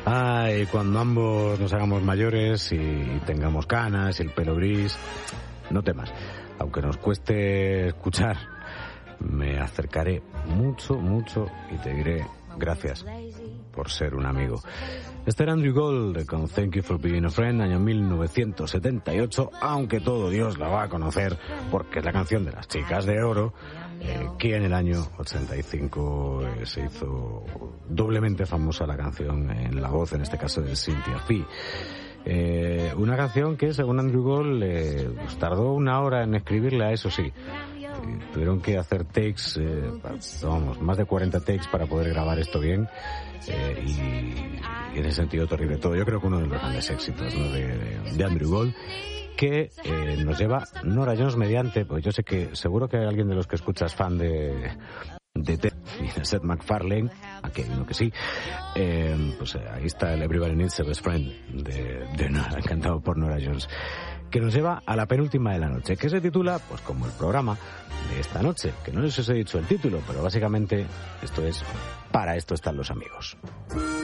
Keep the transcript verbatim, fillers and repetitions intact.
Ay, cuando ambos nos hagamos mayores y tengamos canas y el pelo gris, no temas. Aunque nos cueste escuchar, me acercaré mucho, mucho y te diré gracias por ser un amigo. Este era Andrew Gold con Thank You for Being a Friend, año mil novecientos setenta y ocho, aunque todo Dios la va a conocer porque es la canción de las Chicas de Oro, eh, que en el año ochenta y cinco eh, se hizo doblemente famosa la canción en la voz, en este caso de Cynthia Fee. Eh, una canción que, según Andrew Gold, eh, pues tardó una hora en escribirla, eso sí. Eh, tuvieron que hacer takes, eh, vamos, más de cuarenta takes para poder grabar esto bien. Eh, y, y en ese sentido terrible todo. Yo creo que uno de los grandes éxitos, ¿no?, de, de Andrew Gold, que eh, nos lleva Norah Jones mediante, pues yo sé que seguro que hay alguien de los que escuchas fan de de Ted y de Seth MacFarlane, aquí hay uno que sí, eh, pues eh, ahí está el Everybody Needs a Best Friend de, de Norah, encantado por Norah Jones, que nos lleva a la penúltima de la noche, que se titula, pues como el programa de esta noche, que no les os he dicho el título, pero básicamente esto es Para esto están los amigos.